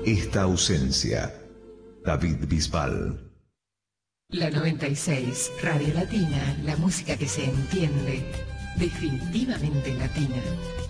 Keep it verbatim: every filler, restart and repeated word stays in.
esta ausencia. David Bisbal. La noventa y seis, Radio Latina, la música que se entiende, definitivamente latina.